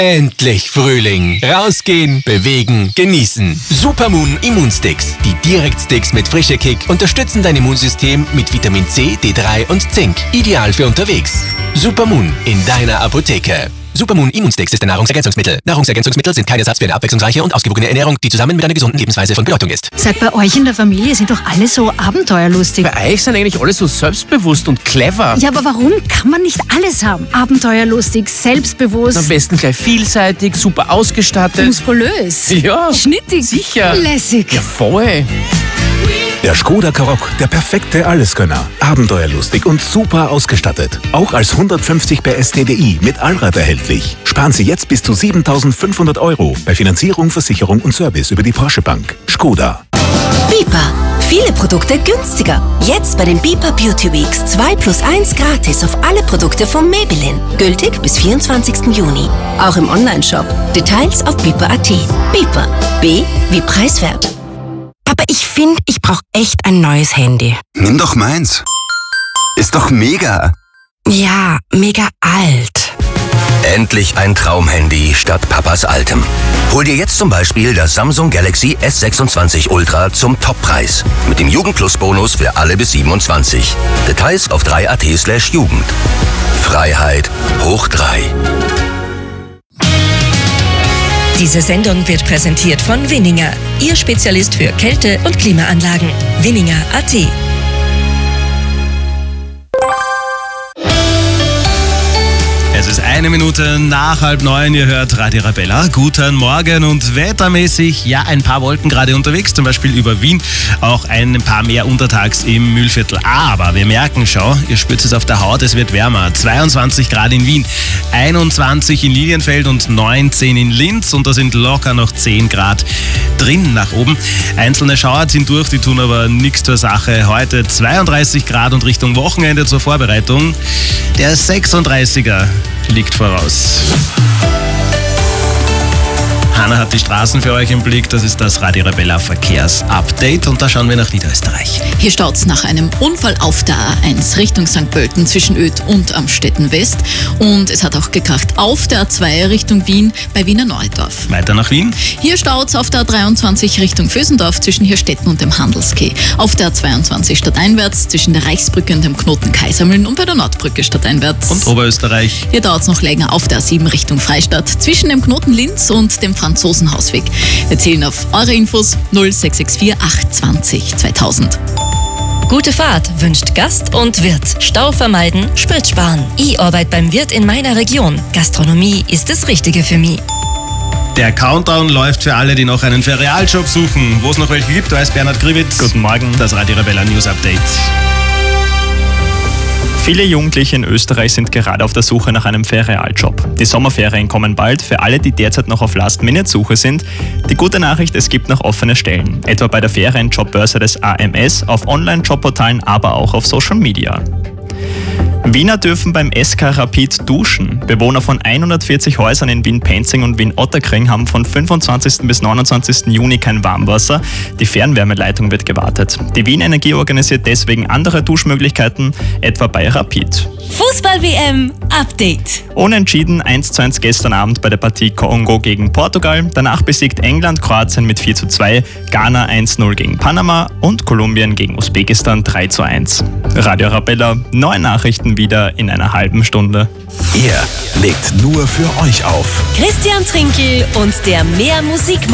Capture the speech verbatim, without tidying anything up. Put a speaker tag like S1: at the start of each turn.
S1: Endlich Frühling. Rausgehen, bewegen, genießen. Supermoon Immunsticks. Die Direktsticks mit frischer Kick unterstützen dein Immunsystem mit Vitamin C, D drei und Zink. Ideal für unterwegs. Supermoon in deiner Apotheke. Supermoon Immunsticks ist ein Nahrungsergänzungsmittel. Nahrungsergänzungsmittel sind kein Ersatz für eine abwechslungsreiche und ausgewogene Ernährung, die zusammen mit einer gesunden Lebensweise von Bedeutung ist.
S2: Sag, bei euch in der Familie sind doch alle so abenteuerlustig.
S3: Bei euch sind eigentlich alle so selbstbewusst und clever.
S2: Ja, aber warum kann man nicht alles haben? Abenteuerlustig, selbstbewusst.
S3: Am besten gleich vielseitig, super ausgestattet.
S2: Muskulös.
S3: Ja.
S2: Schnittig.
S3: Sicher.
S2: Lässig.
S3: Ja, voll.
S4: Der Skoda Karoq, der perfekte Allesgönner. Abenteuerlustig und super ausgestattet. Auch als hundertfünfzig P S T D I mit Allrad erhältlich. Sparen Sie jetzt bis zu siebentausendfünfhundert Euro bei Finanzierung, Versicherung und Service über die Porsche Bank. Skoda.
S5: Bipa. Viele Produkte günstiger. Jetzt bei den Bipa Beauty Weeks zwei plus eins gratis auf alle Produkte von Maybelline. Gültig bis vierundzwanzigsten Juni. Auch im Onlineshop. Details auf bipa punkt at. Bipa. B wie preiswert.
S6: Papa, ich finde, ich brauche echt ein neues Handy.
S7: Nimm doch meins. Ist doch mega.
S6: Ja, mega alt.
S8: Endlich ein Traumhandy statt Papas altem. Hol dir jetzt zum Beispiel das Samsung Galaxy S sechsundzwanzig Ultra zum Toppreis. Mit dem Jugendplus-Bonus für alle bis siebenundzwanzig. Details auf drei punkt at slash Jugend. Freiheit hoch drei.
S9: Diese Sendung wird präsentiert von Winninger, Ihr Spezialist für Kälte- und Klimaanlagen. Winninger punkt at.
S10: Es ist eine Minute nach halb neun, ihr hört Radio Arabella. Guten Morgen und wettermäßig, ja, ein paar Wolken gerade unterwegs, zum Beispiel über Wien, auch ein paar mehr untertags im Mühlviertel. Aber wir merken schon, ihr spürt es auf der Haut, es wird wärmer. zweiundzwanzig Grad in Wien, einundzwanzig in Lilienfeld und neunzehn in Linz und da sind locker noch zehn Grad drin nach oben. Einzelne Schauer ziehen durch, die tun aber nichts zur Sache. Heute zweiunddreißig Grad und Richtung Wochenende zur Vorbereitung. Der sechsunddreißiger liegt voraus. Hanna hat die Straßen für euch im Blick. Das ist das Radio Arabella Verkehrsupdate und da schauen wir nach Niederösterreich.
S11: Hier staut's nach einem Unfall auf der A eins Richtung Sankt Pölten zwischen Öd und Amstetten West und es hat auch gekracht auf der A zwei Richtung Wien bei Wiener Neudorf.
S10: Weiter nach Wien.
S11: Hier staut's auf der A dreiundzwanzig Richtung Vösendorf zwischen Hirstetten und dem Handelskeh. Auf der A zweiundzwanzig stadteinwärts zwischen der Reichsbrücke und dem Knoten Kaisermühlen und bei der Nordbrücke stadteinwärts.
S10: Und Oberösterreich.
S11: Hier dauert's noch länger auf der A sieben Richtung Freistadt zwischen dem Knoten Linz und dem Franzosenhausweg. Wir zählen auf eure Infos null sechs sechs vier acht zwanzig zweitausend.
S9: Gute Fahrt wünscht Gast und Wirt. Stau vermeiden, Sprit sparen. E-Arbeit beim Wirt in meiner Region. Gastronomie ist das Richtige für mich.
S10: Der Countdown läuft für alle, die noch einen Ferialjob suchen. Wo es noch welche gibt, weiß Bernhard Grivitz.
S12: Guten Morgen.
S10: Das Radio Arabella News Update.
S12: Viele Jugendliche in Österreich sind gerade auf der Suche nach einem Ferialjob. Die Sommerferien kommen bald für alle, die derzeit noch auf Last-Minute-Suche sind. Die gute Nachricht, es gibt noch offene Stellen, etwa bei der Ferienjobbörse des A M S, auf Online-Jobportalen, aber auch auf Social Media. Wiener dürfen beim S K Rapid duschen. Bewohner von hundertvierzig Häusern in Wien-Penzing und Wien-Ottakring haben von fünfundzwanzigsten bis neunundzwanzigsten Juni kein Warmwasser. Die Fernwärmeleitung wird gewartet. Die Wien Energie organisiert deswegen andere Duschmöglichkeiten, etwa bei Rapid.
S9: Fußball-W M Update.
S12: Unentschieden eins zu eins gestern Abend bei der Partie Kongo gegen Portugal. Danach besiegt England Kroatien mit vier zu zwei, Ghana eins zu null gegen Panama und Kolumbien gegen Usbekistan drei zu eins. Radio Arabella, neue Nachrichten wieder in einer halben Stunde.
S4: Er legt nur für euch auf.
S9: Christian Trinkel und der Mehr Musik